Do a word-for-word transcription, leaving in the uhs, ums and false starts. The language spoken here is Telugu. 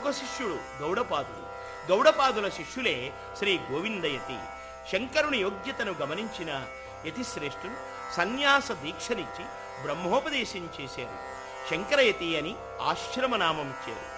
మరొక శిష్యుడు గౌడపాదుడు. గౌడపాదుల శిష్యులే శ్రీ గోవిందయతి. శంకరుని యోగ్యతను గమనించిన యతిశ్రేష్ఠులు సన్యాస దీక్షనిచ్చి బ్రహ్మోపదేశం చేశారు. శంకరయతి అని ఆశ్రమనామం ఇచ్చారు.